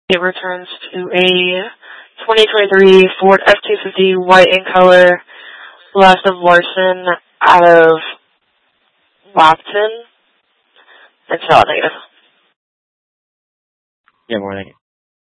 It returns to a 2023 Ford F-250 white in color, last of Larson out of Lopton. It's not negative. Yeah, more negative.